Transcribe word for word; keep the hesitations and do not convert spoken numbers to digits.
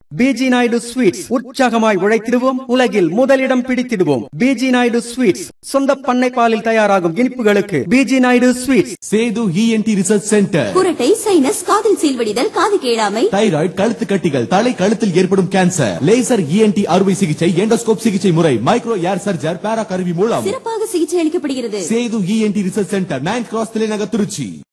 PG Naidu sweets, உற்சாகமாய் உழைத்திடுவோம், உலகில் முதலிடம் பிடித்திடுவோம். பிஜி நாயுடு ஸ்வீட்ஸ், சொந்த பண்ணை பாலில் தயாராகும் இனிப்புகளுக்கு PG Naidu sweets. Setu ENT research centre. குரட்டை, சைனஸ், காதில் சீல்வடிதல், காது கேளாமை, தைராய்டு, கழுத்து கட்டிகள், தலை கழுத்தில் ஏற்படும் கேன்சர், லேசர் இஎன்டி அறுவை சிகிச்சை, எண்டோஸ்கோப் சிகிச்சை முறை, மைக்ரோ ஏர் சர்ஜர், பேரா கருவி மூலம் சிறப்பாக சிகிச்சை அளிக்கப்படுகிறது. Setu ENT research centre, nine cross தலைநகர், திருச்சி.